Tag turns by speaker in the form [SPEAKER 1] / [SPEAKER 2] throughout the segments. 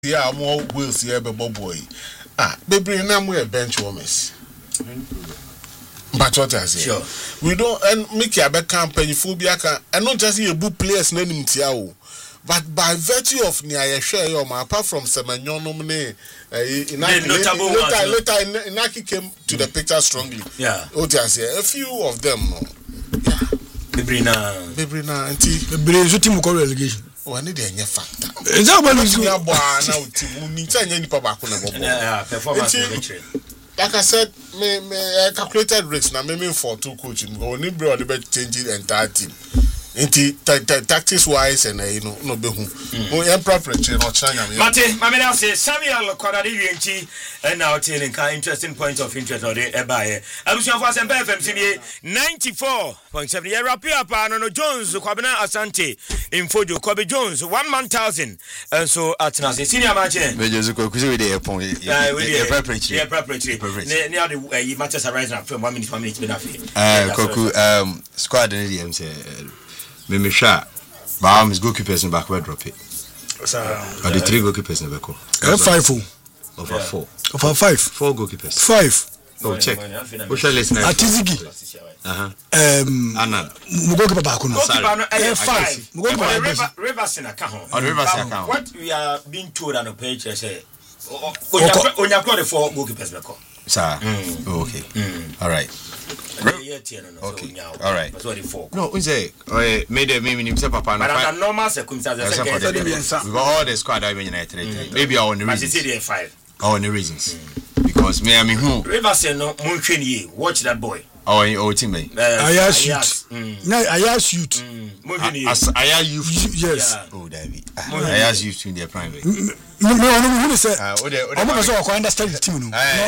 [SPEAKER 1] Yeah, more will see a boy. Baby, now we're bench warmers. But what I say,
[SPEAKER 2] sure.
[SPEAKER 1] We don't and make a back campaign phobia and not just a book players name Tiao. But by virtue of near share your apart from Semenyon nominee, later Naki came to the picture strongly.
[SPEAKER 2] Yeah.
[SPEAKER 1] What I say, a few of them. Bebrina, auntie,
[SPEAKER 3] Bebrina, relegation.
[SPEAKER 1] Oh, I need a factor.
[SPEAKER 3] Is that what
[SPEAKER 1] you are now? Need any performance. Like I said, me calculated risks now. Me for two coaching. We only bring the best changing the entire team. Into tactics wise and no be who. We am preparation or China.
[SPEAKER 2] Mate, my man say Samuel Kwadari and now telling interesting points of interest or the ebaye. Alusion for Sembe FM 94.7. Yeah, Rapia Pano Jones, Kwabena Asante, Infojo Kobe Jones, 1,000. And so at Nasi senior match.
[SPEAKER 4] Major Zuko with the point. Yeah, preparatory.
[SPEAKER 2] Yeah, preparatory. Near the matches arise from 1 minute been
[SPEAKER 4] Koku squad in the say me sha Baham's goalkeepers in backward drop it. But the 3 goalkeepers in the back.
[SPEAKER 3] 5
[SPEAKER 4] over 4.
[SPEAKER 3] Over 5.
[SPEAKER 4] 4 goalkeepers.
[SPEAKER 3] 5.
[SPEAKER 4] Oh, check. Who shall listen?
[SPEAKER 3] Atizigi.
[SPEAKER 4] Anna.
[SPEAKER 3] Mugokeeper back on.
[SPEAKER 2] 5. Rivers in account. What we are being told on the page is Onyakro the 4 goalkeepers back.
[SPEAKER 4] Sir. Okay. All right. Okay. All right. No, we say made a meme himself papa.
[SPEAKER 2] But normal circumstances.
[SPEAKER 4] We got all the squad I United. Maybe our only reasons.
[SPEAKER 2] 5.
[SPEAKER 4] Our only reasons. Because me I mean who
[SPEAKER 2] Rivers no Muncheni watch that boy.
[SPEAKER 4] Our teammate.
[SPEAKER 3] Ayas youth.
[SPEAKER 4] Ayas youth.
[SPEAKER 3] Yes.
[SPEAKER 4] Oh, David. Ayas youth in their prime.
[SPEAKER 3] No, who said? I'm not sure I understand the team.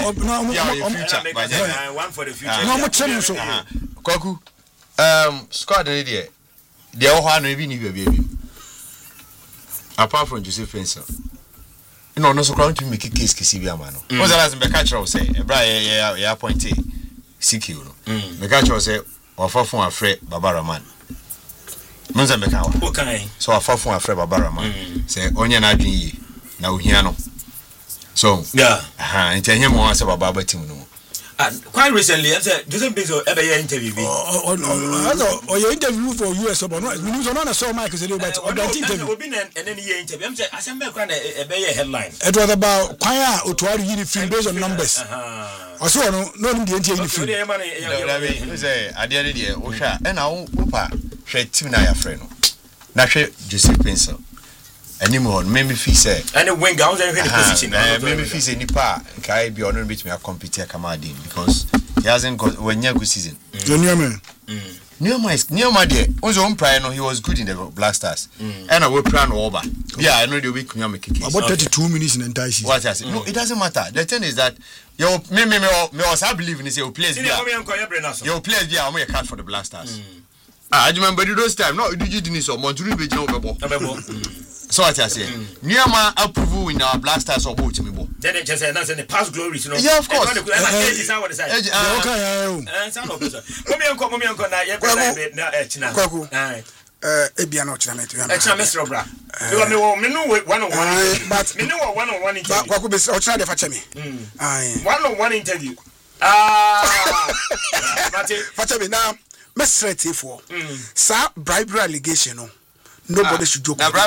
[SPEAKER 2] No, one for the future.
[SPEAKER 3] No, much so.
[SPEAKER 4] Kwaku, squad idea. They all have no baby. Apart from Joseph Spencer. No, so crown to make a case, Kisibia Mano. Was the last Becatcher say, a bright appointee. CQ. Becatcher say, or far from a Fred Barbara man. Monza Becawa.
[SPEAKER 2] Okay.
[SPEAKER 4] So I far from a Fred Barbara man. Say, Onion Adi. Now hiano. So and tell him once about Baba Timo.
[SPEAKER 2] Quite recently, I said, doesn't be so ever interview.
[SPEAKER 3] Or your interview for US or not. News on a saw Michael said, but
[SPEAKER 2] and then he interview. I said, a headline.
[SPEAKER 3] It was about choir or to uniform based on numbers. I saw no in the interview.
[SPEAKER 4] I did it, Osha, and now Shed Timnaya friend. Nashe Joseph Pencil. Anymore, maybe fee say,
[SPEAKER 2] and a wing gown and position.
[SPEAKER 4] Maybe fee say Nipa, Kai be honored with me a competitor Kamadin because he hasn't got when you're good season. Near my dear, was on prior, he was good in the Black Stars. And I will plan over. Yeah, I know the week you make a
[SPEAKER 3] about 32 minutes in the entire season.
[SPEAKER 4] What I say? No, it doesn't matter. The thing is that your I believe in your players. Your players be a card for the Black Stars. I remember those time. No, did you do so? Montreal be so what I say, Niama approve in our Black Stars or boat to me.
[SPEAKER 2] Then it just said that's in the past glories,
[SPEAKER 4] yeah, of course.
[SPEAKER 3] Ebiano Chinamete.
[SPEAKER 2] Mr. Bra. You are no 101, but me know 101 interview.
[SPEAKER 3] What could be so try to fetch me?
[SPEAKER 2] 101 interview.
[SPEAKER 3] Fetch me now. Mr. for Sir bribery allegation. Nobody should joke with it.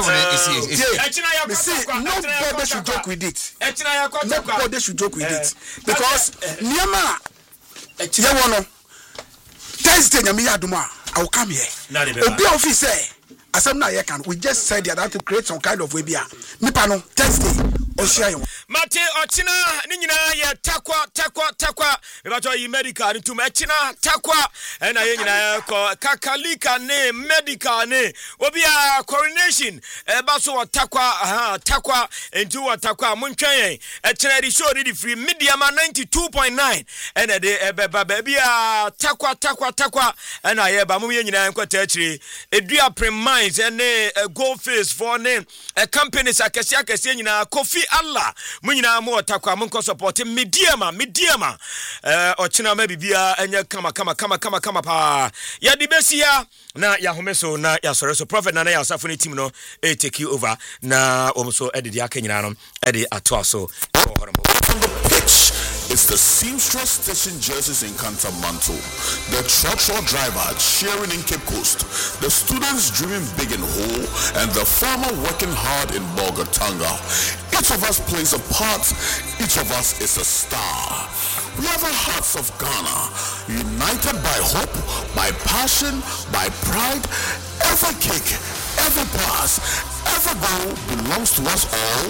[SPEAKER 3] Nobody should joke with it. Nobody should joke with it. Because Niama Yawono Thursday Nyamiya Duma, I will come here. Obi officer Asamna Yekan, we just said that to create some kind of webia. Nipano Thursday.
[SPEAKER 2] Mate Ochina Nina ya takwa Ebato yi medical ni tumechina takwa ena yina ko kakalika ne medical ne obia coronation ebaso takwa entu takwa muntwen echina di show di free media ma 92.9 ena de ebeba bia takwa ena ye ba mu nyina nkwata achire edua premines ene gold face for ne companies akese nyina Kofi Allah munyina mo takwa monko support mediama ochina ma bibia enya kama pa ya dibesia na ya homeso na ya sore so prophet na ya asafo ne team no take you over na omso edidi aka nyina no edi ato so
[SPEAKER 5] on the pitch. It's the seamstress stitching jerseys in Cantamanto, the truck driver cheering in Cape Coast, the students dreaming big in Hull, and the farmer working hard in Bolgatanga. Each of us plays a part, each of us is a star. We are the hearts of Ghana, united by hope, by passion, by pride. Every kick, every pass, every goal belongs to us all.